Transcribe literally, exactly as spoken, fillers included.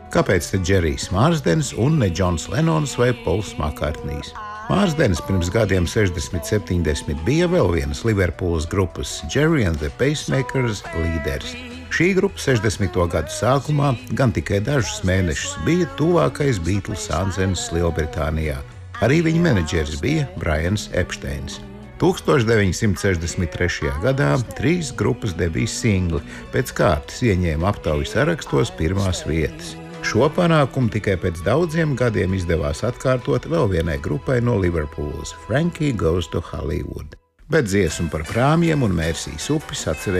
Kāpēc te Džerijs Marsdens un ne Džons Lenons vai Pols Makartnijs? Marsdens pirms gadiem sešdesmit, septiņdesmit bija vēl vienas Liverpūles grupas Jerry and the Pacemakers līderis. Šī grupa sešdesmito gadu sākumā gan tikai dažus mēnešus bija tuvākais Beatles ansenis Lielbritānijā. Arī viņa menedžeris bija Brians Epsteins. tūkstoš deviņsimt sešdesmit trešajā gadā trīs grupas debijas singli pēc kārtas ieņēma aptauju sarakstos pirmās vietas. Šo panākumu tikai pēc daudziem gadiem izdevās atkārtot vēl vienai grupai no Liverpūles – Frankie Goes to Hollywood. Bet dziesmu par prāmjiem un Mērsijas upes atcerēties